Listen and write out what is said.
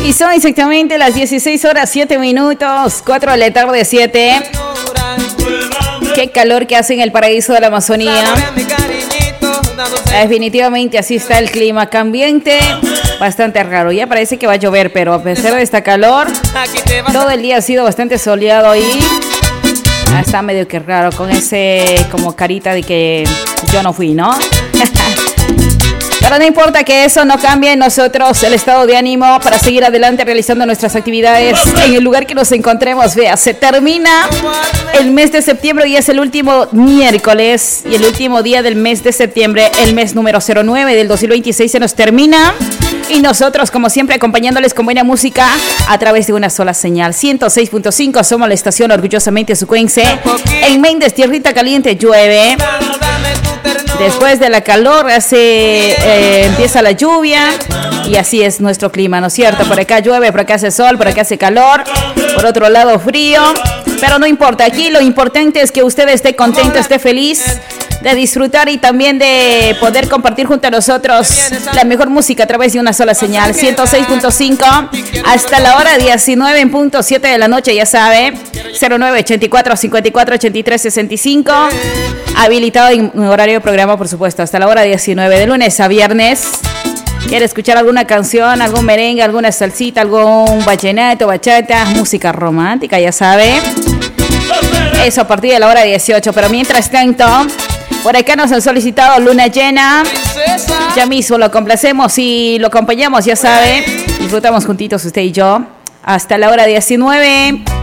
Y son exactamente las 16 horas 7 minutos, 4 de la tarde 7. Qué calor que hace en el paraíso de la Amazonía. Definitivamente así está el clima cambiante, bastante raro. Ya parece que va a llover, pero a pesar de esta calor, todo el día ha sido bastante soleado y está medio que raro con ese como carita de que yo no fui, ¿no? Pero no importa que eso no cambie en nosotros el estado de ánimo para seguir adelante realizando nuestras actividades en el lugar que nos encontremos. Vea, se termina el mes de septiembre y es el último miércoles y el último día del mes de septiembre, el mes número 09 del 2026 se nos termina. Y nosotros, como siempre, acompañándoles con buena música a través de una sola señal. 106.5, somos la estación orgullosamente sucuense. En Méndez, tierrita caliente, llueve. Después de la calor empieza la lluvia y así es nuestro clima, ¿no es cierto? Por acá llueve, por acá hace sol, por acá hace calor, por otro lado frío, pero no importa, aquí lo importante es que usted esté contento, esté feliz de disfrutar y también de poder compartir junto a nosotros la mejor música a través de una sola señal. 106.5 hasta la hora 19.7 de la noche, ya sabe, 0984 54 83 65, habilitado en horario de programa, por supuesto, hasta la hora 19 de lunes a viernes. ¿Quiere escuchar alguna canción, algún merengue, alguna salsita, algún vallenato, bachata, música romántica? Ya sabe, eso a partir de la hora 18, pero mientras tanto, por acá nos han solicitado luna llena. Ya mismo lo complacemos y lo acompañamos, ya sabe. Disfrutamos juntitos usted y yo hasta la hora 19.